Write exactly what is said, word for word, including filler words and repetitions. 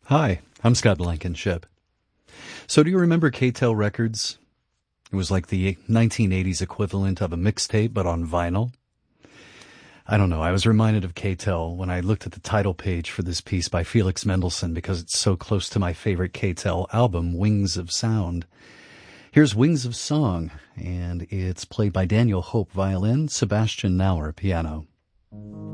Hi, I'm Scott Blankenship. So do you remember K-Tel Records? It was like the nineteen eighties equivalent of a mixtape, but on vinyl. I don't know, I was reminded of K-Tel when I looked at the title page for this piece by Felix Mendelssohn because it's so close to my favorite K-Tel album, Wings of Sound. Here's Wings of Song, and it's played by Daniel Hope, violin, Sebastian Nauer, piano.